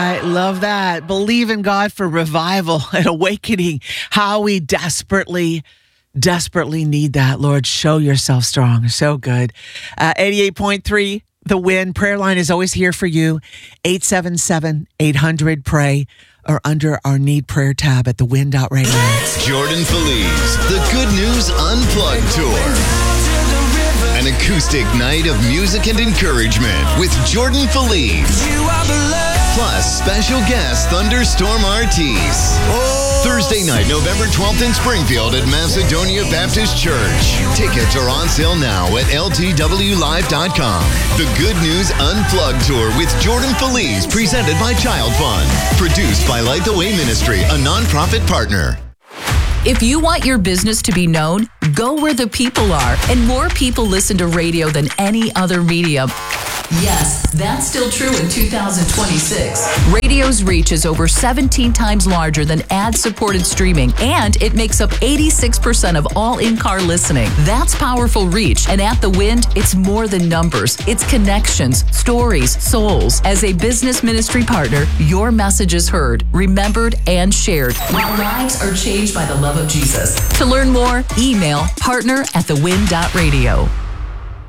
I love that. Believe in God for revival and awakening. How we desperately need that. Lord, show yourself strong. So good. 88.3, The Win. Prayer line is always here for you. 877-800-PRAY or under our Need Prayer tab at thewin.radio. Jordan Feliz, the Good News Unplugged Tour. An acoustic night of music and encouragement with Jordan Feliz. Plus special guest Thunderstorm Artis. Thursday night, November 12th in Springfield at Macedonia Baptist Church. Tickets are on sale now at ltwlive.com. The Good News Unplugged Tour with Jordan Feliz, presented by Child Fund. Produced by Light the Way Ministry, a nonprofit partner. If you want your business to be known, go where the people are. And more people listen to radio than any other medium. Yes, that's still true in 2026. Radio's reach is over 17 times larger than ad-supported streaming, and it makes up 86% of all in-car listening. That's powerful reach, and at The Wind, it's more than numbers. It's connections, stories, souls. As a business ministry partner, your message is heard, remembered, and shared, while lives are changed by the love of Jesus. To learn more, email partner@thewin.radio.